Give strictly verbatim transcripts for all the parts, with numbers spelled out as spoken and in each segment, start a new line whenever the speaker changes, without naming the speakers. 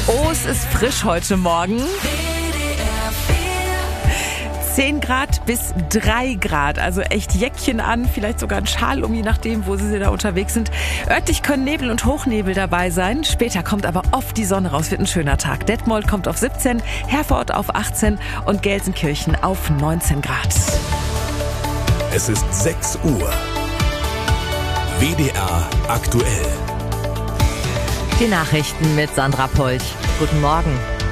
Oh, es ist frisch heute Morgen. zehn Grad bis drei Grad, also echt Jäckchen an, vielleicht sogar ein Schal um, je nachdem, wo Sie da unterwegs sind. Örtlich können Nebel und Hochnebel dabei sein. Später kommt aber oft die Sonne raus, wird ein schöner Tag. Detmold kommt auf siebzehn, Herford auf achtzehn und Gelsenkirchen auf neunzehn Grad.
Es ist sechs Uhr. W D R aktuell.
Die Nachrichten mit Sandra Polch. Guten Morgen.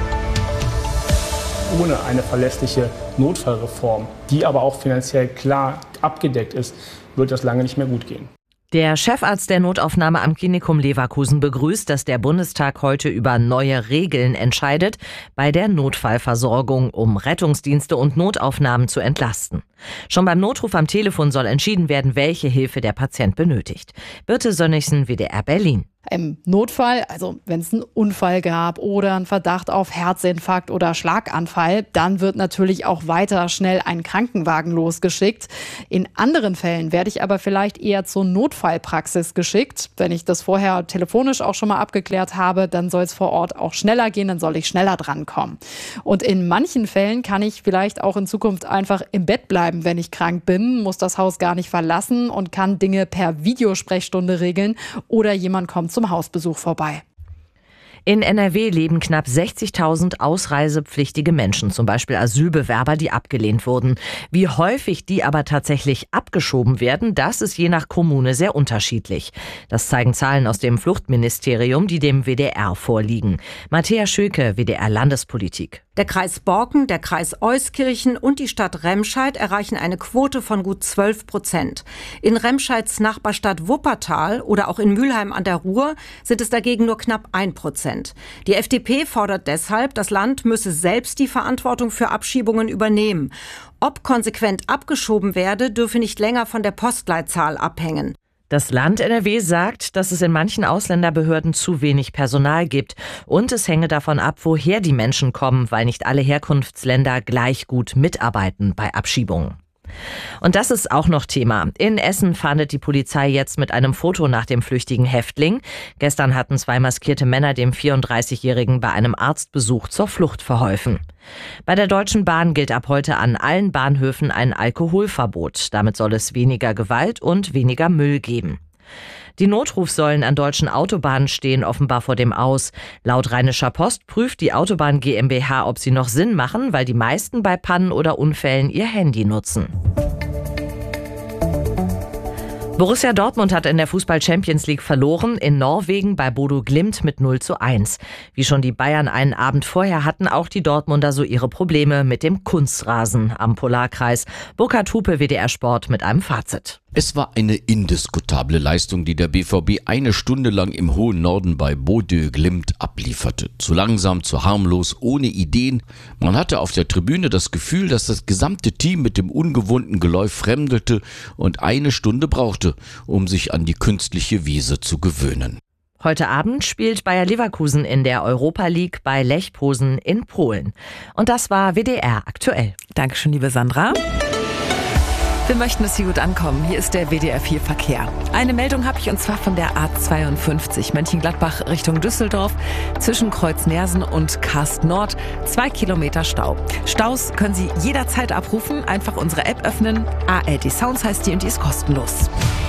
Ohne eine verlässliche Notfallreform, die aber auch finanziell klar abgedeckt ist, wird das lange nicht mehr gut gehen.
Der Chefarzt der Notaufnahme am Klinikum Leverkusen begrüßt, dass der Bundestag heute über neue Regeln entscheidet bei der Notfallversorgung, um Rettungsdienste und Notaufnahmen zu entlasten. Schon beim Notruf am Telefon soll entschieden werden, welche Hilfe der Patient benötigt. Birte Sönnigsen, W D R Berlin.
Im Notfall, also wenn es einen Unfall gab oder einen Verdacht auf Herzinfarkt oder Schlaganfall, dann wird natürlich auch weiter schnell ein Krankenwagen losgeschickt. In anderen Fällen werde ich aber vielleicht eher zur Notfallpraxis geschickt. Wenn ich das vorher telefonisch auch schon mal abgeklärt habe, dann soll es vor Ort auch schneller gehen, dann soll ich schneller drankommen. Und in manchen Fällen kann ich vielleicht auch in Zukunft einfach im Bett bleiben, wenn ich krank bin, muss das Haus gar nicht verlassen und kann Dinge per Videosprechstunde regeln oder jemand kommt zum Hausbesuch vorbei.
In N R W leben knapp sechzigtausend ausreisepflichtige Menschen, zum Beispiel Asylbewerber, die abgelehnt wurden. Wie häufig die aber tatsächlich abgeschoben werden, das ist je nach Kommune sehr unterschiedlich. Das zeigen Zahlen aus dem Fluchtministerium, die dem W D R vorliegen. Matthäa Schöke, W D R Landespolitik.
Der Kreis Borken, der Kreis Euskirchen und die Stadt Remscheid erreichen eine Quote von gut zwölf Prozent. In Remscheids Nachbarstadt Wuppertal oder auch in Mülheim an der Ruhr sind es dagegen nur knapp ein Prozent. Die F D P fordert deshalb, das Land müsse selbst die Verantwortung für Abschiebungen übernehmen. Ob konsequent abgeschoben werde, dürfe nicht länger von der Postleitzahl abhängen.
Das Land N R W sagt, dass es in manchen Ausländerbehörden zu wenig Personal gibt und es hänge davon ab, woher die Menschen kommen, weil nicht alle Herkunftsländer gleich gut mitarbeiten bei Abschiebungen. Und das ist auch noch Thema. In Essen fahndet die Polizei jetzt mit einem Foto nach dem flüchtigen Häftling. Gestern hatten zwei maskierte Männer dem vierunddreißigjährigen bei einem Arztbesuch zur Flucht verholfen. Bei der Deutschen Bahn gilt ab heute an allen Bahnhöfen ein Alkoholverbot. Damit soll es weniger Gewalt und weniger Müll geben. Die Notrufsäulen an deutschen Autobahnen stehen offenbar vor dem Aus. Laut Rheinischer Post prüft die Autobahn GmbH, ob sie noch Sinn machen, weil die meisten bei Pannen oder Unfällen ihr Handy nutzen. Borussia Dortmund hat in der Fußball-Champions League verloren, in Norwegen bei Bodo Glimt mit null zu eins. Wie schon die Bayern einen Abend vorher, hatten auch die Dortmunder so ihre Probleme mit dem Kunstrasen am Polarkreis. Burkhard Hupe, W D R Sport, mit einem Fazit.
Es war eine indiskutable Leistung, die der B V B eine Stunde lang im hohen Norden bei Bodø Glimt ablieferte. Zu langsam, zu harmlos, ohne Ideen. Man hatte auf der Tribüne das Gefühl, dass das gesamte Team mit dem ungewohnten Geläuf fremdelte und eine Stunde brauchte, um sich an die künstliche Wiese zu gewöhnen.
Heute Abend spielt Bayer Leverkusen in der Europa League bei Lech Posen in Polen. Und das war W D R aktuell.
Dankeschön, liebe Sandra. Wir möchten, dass Sie gut ankommen. Hier ist der W D R vier Verkehr. Eine Meldung habe ich und zwar von der A zweiundfünfzig Mönchengladbach Richtung Düsseldorf zwischen Kreuz-Nersen und Karst Nord. Zwei Kilometer Stau. Staus können Sie jederzeit abrufen. Einfach unsere App öffnen. A R D Sounds heißt die und die ist kostenlos.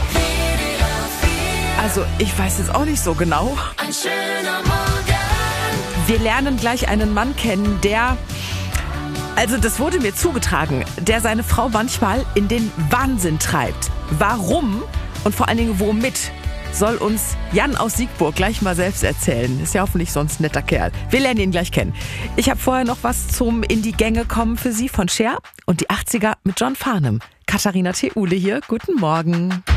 Also ich weiß es auch nicht so genau.
Ein schöner Morgen.
Wir lernen gleich einen Mann kennen, der... Also das wurde mir zugetragen, der seine Frau manchmal in den Wahnsinn treibt. Warum und vor allen Dingen womit, soll uns Jan aus Siegburg gleich mal selbst erzählen. Ist ja hoffentlich sonst ein netter Kerl. Wir lernen ihn gleich kennen. Ich habe vorher noch was zum In die Gänge kommen für Sie von Cher und die achtziger mit John Farnham. Katharina Theule hier, guten Morgen.